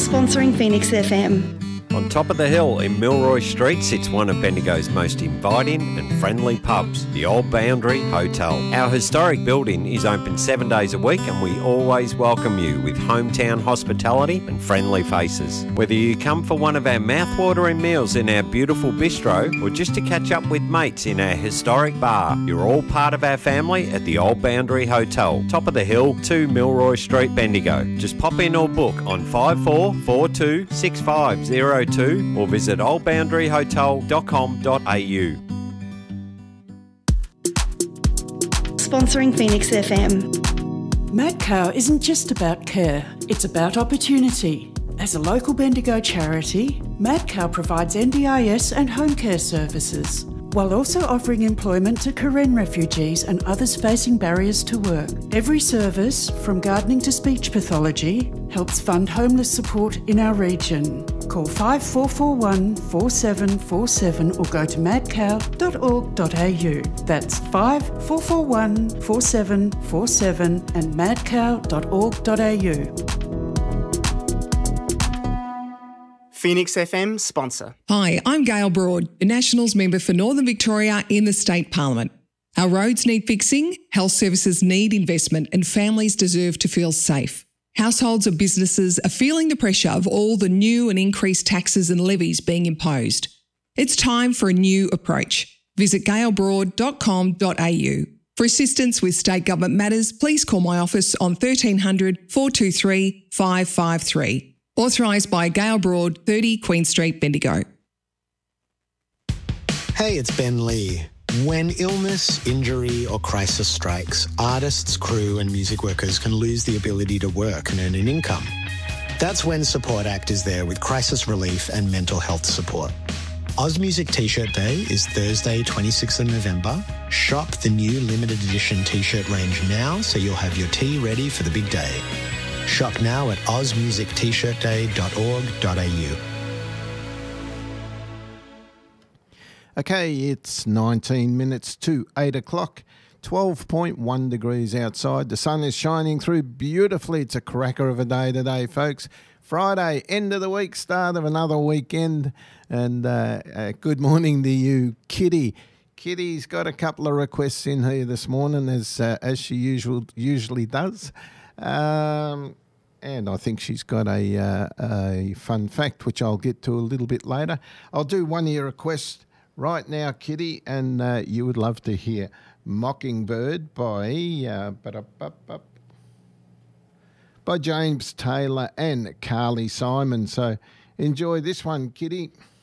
Sponsoring Phoenix FM. On top of the hill in Milroy Street sits one of Bendigo's most inviting and friendly pubs, the Old Boundary Hotel. Our historic building is open 7 days a week and we always welcome you with hometown hospitality and friendly faces. Whether you come for one of our mouthwatering meals in our beautiful bistro or just to catch up with mates in our historic bar, you're all part of our family at the Old Boundary Hotel, top of the hill, 2 Milroy Street, Bendigo. Just pop in or book on 5442 6502 or visit oldboundaryhotel.com.au. Sponsoring Phoenix FM. Mad Cow isn't just about care, it's about opportunity. As a local Bendigo charity, Mad Cow provides NDIS and home care services, while also offering employment to Karen refugees and others facing barriers to work. Every service, from gardening to speech pathology, helps fund homeless support in our region. Call 5441 4747 or go to madcow.org.au. That's 5441 4747 and madcow.org.au. Phoenix FM sponsor. Hi, I'm Gail Broad, the Nationals member for Northern Victoria in the State Parliament. Our roads need fixing, health services need investment, and families deserve to feel safe. Households and businesses are feeling the pressure of all the new and increased taxes and levies being imposed. It's time for a new approach. Visit gailbroad.com.au. For assistance with state government matters, please call my office on 1300 423 553. Authorised by Gail Broad, 30 Queen Street, Bendigo. Hey, it's Ben Lee. When illness, injury or crisis strikes, artists, crew and music workers can lose the ability to work and earn an income. That's when Support Act is there with crisis relief and mental health support. AusMusic T-Shirt Day is Thursday, 26th of November. Shop the new limited edition T-shirt range now so you'll have your tee ready for the big day. Shop now at ausmusictshirtday.org.au. Okay, it's 19 minutes to 8 o'clock, 12.1 degrees outside. The sun is shining through beautifully. It's a cracker of a day today, folks. Friday, end of the week, start of another weekend. And good morning to you, Kitty. Kitty's got a couple of requests in here this morning, as she usually does. And I think she's got a fun fact, which I'll get to a little bit later. I'll do one of your requests right now, Kitty, and you would love to hear Mockingbird by James Taylor and Carly Simon. So enjoy this one, Kitty.